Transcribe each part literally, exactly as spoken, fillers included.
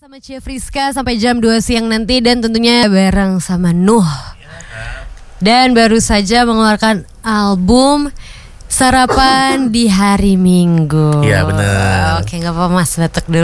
Sama Cia Friska sampai jam dua siang nanti, dan tentunya bareng sama Nuh. Dan baru saja mengeluarkan album Sarapan di Hari Minggu. Iya benar. Oke, nggak apa-apa Mas, batuk dulu.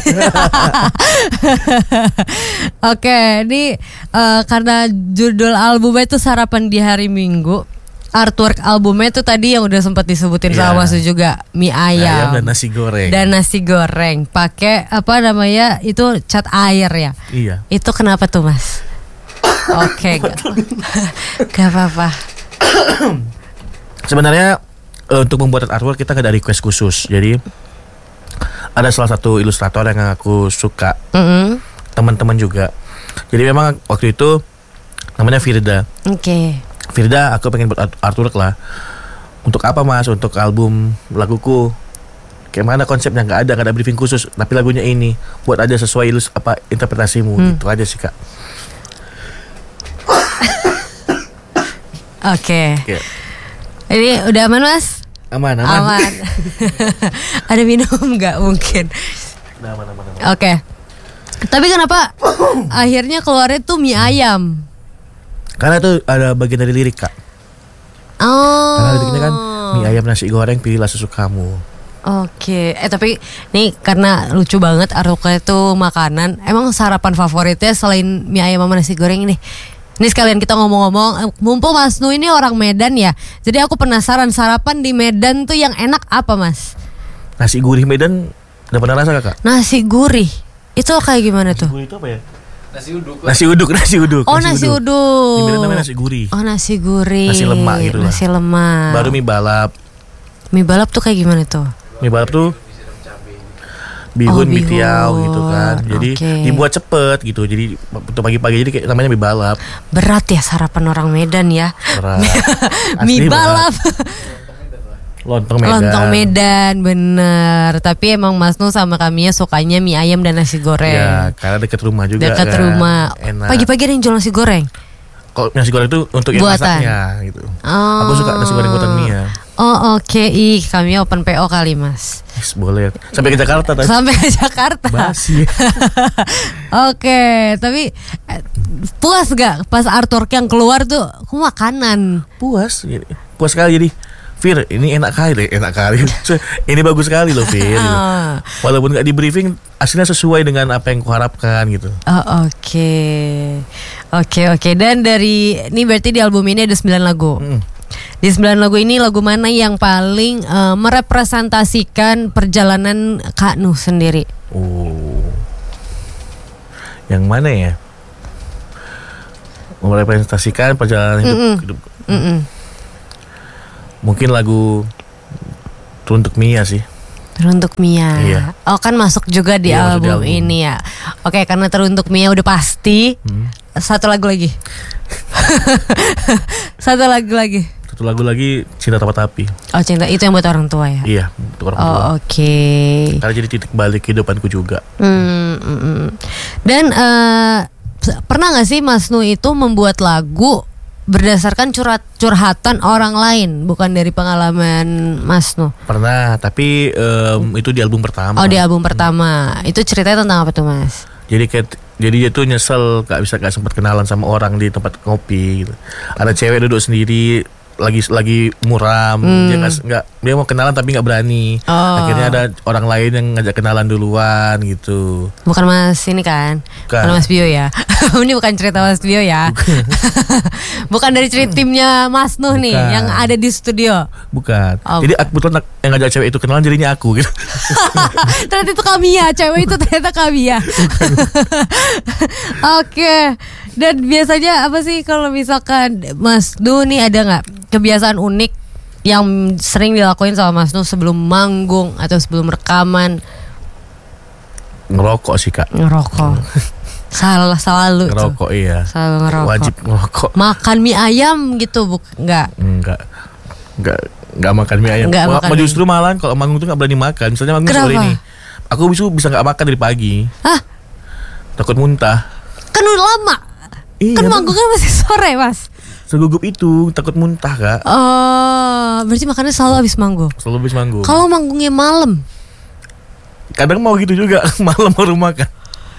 Oke, ini uh, karena judul albumnya itu Sarapan di Hari Minggu. Artwork albumnya itu tadi yang udah sempat disebutin yeah. sama Mas juga, mie ayam, ayam dan nasi goreng. Dan nasi goreng pakai apa namanya itu cat air ya. Iya. Itu kenapa tuh Mas? Oke, gak, gak apa-apa. Sebenarnya untuk membuat artwork kita gak ada request khusus. Jadi ada salah satu ilustrator yang aku suka, mm-hmm. teman-teman juga. Jadi memang waktu itu namanya Firda. Oke. Okay. Firda, aku pengen buat artwork lah. Untuk apa Mas? Untuk album laguku. Kayak mana konsepnya? Gak ada, gak ada briefing khusus. Tapi lagunya ini buat aja sesuai ilus apa interpretasimu, hmm. gitu aja sih Kak. Oke. Okay. Okay. Ini udah aman Mas? Aman, aman. Aman. Ada minum nggak mungkin? Udah aman, aman, aman. Oke. Okay. Tapi kenapa akhirnya keluarnya tuh mie ayam? Karena tuh ada bagian dari lirik Kak. Oh. Karena liriknya kan mie ayam nasi goreng pilihlah sesukamu. Oke. Okay. Eh tapi nih karena lucu banget artworknya tuh makanan. Emang sarapan favoritnya selain mie ayam sama nasi goreng ini? Ini sekalian kita ngomong-ngomong, mumpung Mas Nu ini orang Medan ya. Jadi aku penasaran sarapan di Medan tuh yang enak apa Mas? Nasi gurih Medan udah pernah rasa Kak? Nasi gurih. Itu kayak gimana nasi tuh? Nasi gurih itu apa ya? Nasi uduk. Nasi uduk, nasi uduk. Oh, nasi, nasi uduk. uduk. Di Medan namanya nasi gurih. Oh, nasi gurih. Nasi lemak gitu lah. Nasi lemak. Baru mie balap. Mie balap tuh kayak gimana tuh? Mie balap tuh bihun, oh, mie tiaw gitu kan. Jadi okay. dibuat cepet gitu. Jadi untuk pagi-pagi jadi kayak namanya mie balap. Berat ya sarapan orang Medan ya. Berat. Mie balap. Lontong Medan. Lontong Medan, bener. Tapi emang Mas Nu sama kaminya sukanya mie ayam dan nasi goreng. Ya, karena dekat rumah juga. Dekat kan. rumah. Enak. Pagi-pagi ada yang jual nasi goreng. Kalau nasi goreng itu untuk yang buatan. masaknya gitu. Oh. Aku suka nasi goreng buatan Mia. Oh oke, okay. Ih kami open P O kali Mas. Yes, boleh. Sampai ke Jakarta tadi. Sampai ke Jakarta. Basi. Oke, okay. Tapi puas gak pas artwork yang keluar tuh? Aku makanan. Puas, puas sekali jadi. Fir, ini enak kali, enak kali. Ini bagus sekali loh Fir. Gitu. Walaupun gak di briefing, aslinya sesuai dengan apa yang kuharapkan gitu. Oh oke, okay. oke okay, oke. Okay. Dan dari ini berarti di album ini ada sembilan lagu. Mm. Di sembilan lagu ini lagu mana yang paling uh, merepresentasikan perjalanan Kak Nuh sendiri? Oh, yang mana ya? Merepresentasikan perjalanan hidup. Mm-mm. hidup. Mm-mm. Mungkin lagu Teruntuk Mia sih. Teruntuk Mia. Iya. Oh kan masuk juga di iya, album, di album ini ya. Oke, karena Teruntuk Mia udah pasti. Hmm. Satu lagu lagi. Satu lagu lagi. Satu lagu lagi Cinta Tanpa Tapi. Oh, cinta itu yang buat orang tua ya. Iya, untuk orang oh, tua. Oh, oke. Okay. Karena jadi titik balik kehidupanku juga. Hmm, mm, mm. Dan uh, pernah nggak sih Mas Nu itu membuat lagu berdasarkan curhat curhatan orang lain, bukan dari pengalaman Mas Nu? Pernah, tapi um, itu di album pertama. Oh, di album pertama. Hmm. Itu ceritanya tentang apa tuh Mas? Jadi kayak jadi dia tuh nyesel gak bisa gak sempat kenalan sama orang di tempat kopi gitu. Ada cewek duduk sendiri lagi lagi muram, hmm. dia nggak nggak dia mau kenalan tapi nggak berani. Oh. Akhirnya ada orang lain yang ngajak kenalan duluan gitu. Bukan Mas ini kan? Bukan, bukan Mas Bio ya? Ini bukan cerita Mas Bio ya? Bukan, bukan dari cerita timnya Mas Nuh nih yang ada di studio. Bukan. Oh, jadi kebetulan yang ngajak cewek itu kenalan jadinya aku gitu. Ternyata itu kami ya, cewek itu ternyata kami ya. Oke. Okay. Dan biasanya apa sih kalau misalkan Mas Nuh nih ada nggak kebiasaan unik yang sering dilakuin sama Mas Nuh sebelum manggung atau sebelum rekaman? Ngerokok sih Kak. Ngerokok. Salah selalu. Ngerokok tuh. Iya. Selalu ngerokok. Wajib ngerokok. Makan mie ayam gitu buk nggak? Enggak. Enggak. Enggak makan mie ayam. Enggak makan. Justru malah kalau manggung tuh nggak berani makan. Misalnya manggung sore ini, aku bisa bisa nggak makan dari pagi. Hah? Takut muntah. Kan udah lama. Iya, kan manggungnya masih sore Mas. Segugup itu takut muntah Kak. Oh, berarti makannya selalu habis manggung. Selalu habis manggung. Kalau manggungnya malam? Kadang mau gitu juga, malam baru makan.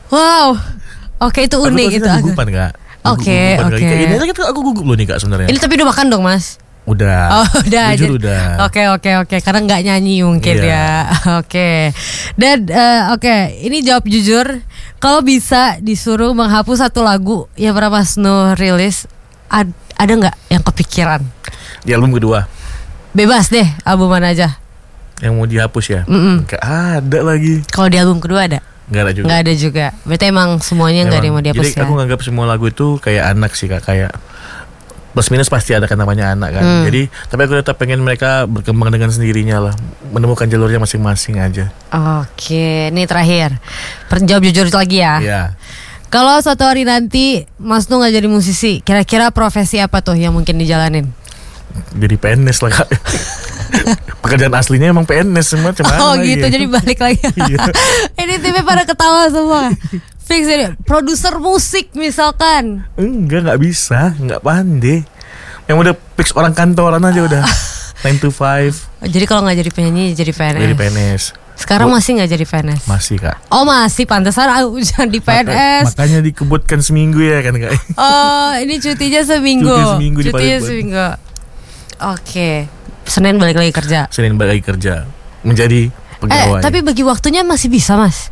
Wow. Oke, itu unik aku itu. Aku gugupan Kak. Oke, oke. Ini aja aku gugup loh nih Kak sebenarnya. Ini tapi udah makan dong Mas? Udah. Oh udah. Jujur jadi- udah. Oke oke oke. Karena nggak nyanyi mungkin Iya. ya. Oke. Dan eh, oke, ini jawab jujur. Kalau bisa disuruh menghapus satu lagu yang pernah Mas Nuh rilis, ad- ada nggak yang kepikiran? Di album kedua Bebas deh, album mana aja. yang mau dihapus ya. Mm-mm. Gak ada lagi. Kalau di album kedua ada? Gak ada juga. Nggak ada juga. Berarti emang semuanya nggak ada yang mau Emang. dihapus Jadi ya? aku nganggap semua lagu itu kayak anak sih Kak. Kayak plus minus pasti ada kan namanya anak kan. Hmm. Jadi tapi aku tetap pengen mereka berkembang dengan sendirinya lah, menemukan jalurnya masing-masing aja. Oke, ini terakhir. Per- Jawab jujur lagi ya. Iya. Kalau suatu hari nanti Mas Nuh nggak jadi musisi, kira-kira profesi apa tuh yang mungkin dijalanin? Jadi P N S lah Kak. Pekerjaan aslinya emang P N S semua cuman. Oh gitu, jadi balik lagi. Iya. Ini timnya pada ketawa semua. Fix ini produser musik misalkan. Enggak, nggak bisa, nggak pandai. Yang udah fix orang kantoran aja udah. nine to five. Oh, jadi kalau nggak jadi penyanyi jadi P N S. Jadi P N S. Sekarang masih nggak jadi P N S? Masih Kak. Oh masih, pantesan aku jangan di P N S. Maka- makanya dikebutkan seminggu ya kan Kak. Oh ini cutinya seminggu. Cuti seminggu di Cutinya Palembang. seminggu. Oke, Senin balik lagi kerja. Senin balik lagi kerja menjadi Eh pegawai. tapi bagi waktunya masih bisa Mas.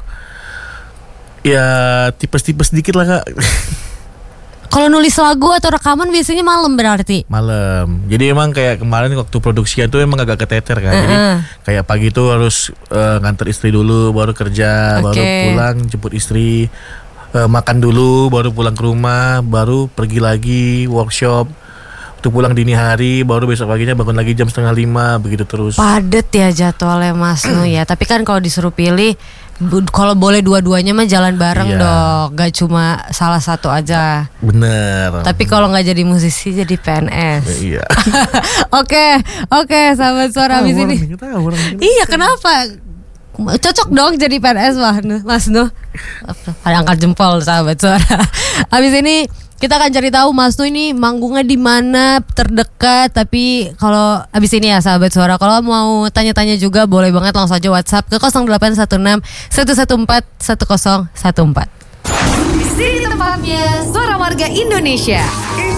Ya tipes-tipes dikit lah Kak. Kalau nulis lagu atau rekaman biasanya malam berarti. Malam. Jadi emang kayak kemarin waktu produksian tuh emang agak keteter kan. Jadi Heeh. kayak pagi tuh harus eh, nganter istri dulu, baru kerja, Oke. baru pulang jemput istri, eh, makan dulu, baru pulang ke rumah, baru pergi lagi workshop. Untuk pulang dini hari, baru besok paginya bangun lagi jam setengah lima, begitu terus. Padet ya jadwalnya Mas Nuh ya. Tapi kan kalau disuruh pilih, bu- kalau boleh dua-duanya mah jalan bareng Iya. dong. Gak cuma salah satu aja. Bener. Tapi kalau nggak jadi musisi jadi P N S. Iya. Oke, oke sahabat suara habis ini. Iya kenapa? Cocok dong jadi P N S Mas Nuh. Mas Nuh. Ada angkat jempol sahabat suara. Habis ini kita akan cari tahu Mas Nuh ini manggungnya di mana terdekat. Tapi kalau abis ini ya sahabat suara, kalau mau tanya-tanya juga boleh banget langsung aja WhatsApp ke nol delapan satu enam satu satu empat satu nol satu empat. Di sini tempatnya Suara Warga Indonesia.